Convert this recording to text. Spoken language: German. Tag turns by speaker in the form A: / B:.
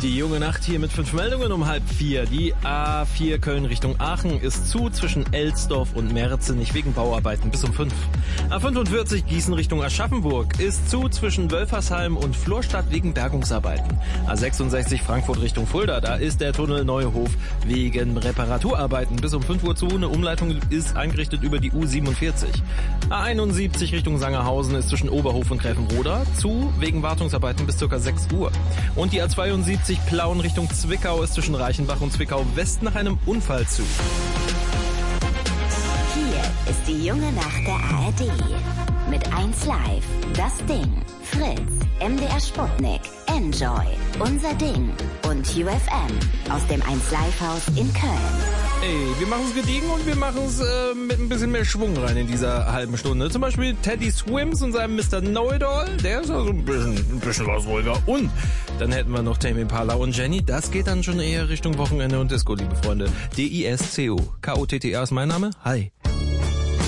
A: Die junge Nacht hier mit 5 Meldungen um 3:30. Die A4 Köln Richtung Aachen ist zu zwischen Elsdorf und Merzenich wegen Bauarbeiten bis um 5. A45 Gießen Richtung Aschaffenburg ist zu zwischen Wölfersheim und Florstadt wegen Bergungsarbeiten. A66 Frankfurt Richtung Fulda, da ist der Tunnel Neuhof wegen Reparaturarbeiten bis um 5 Uhr zu. Eine Umleitung ist eingerichtet über die U47. A71 Richtung Sangerhausen ist zwischen Oberhof und Gräfenroda zu wegen Wartungsarbeiten bis ca. 6 Uhr. Und die A72 Plauen Richtung Zwickau ist zwischen Reichenbach und Zwickau West nach einem Unfall zu.
B: Hier ist die junge Nacht der ARD. Mit 1 Live, Das Ding, Fritz, MDR Sputnik, Enjoy, Unser Ding und UFM aus dem 1 Live Haus in Köln.
A: Ey, wir machen es gediegen und wir machen es mit ein bisschen mehr Schwung rein in dieser halben Stunde. Zum Beispiel Teddy Swims und seinem Mr. Know-It-All, der ist also ein bisschen was ruhiger. Und dann hätten wir noch Tame Impala und Jenny, das geht dann schon eher Richtung Wochenende und Disco, liebe Freunde. DISCO. KOTTA ist mein Name. Hi.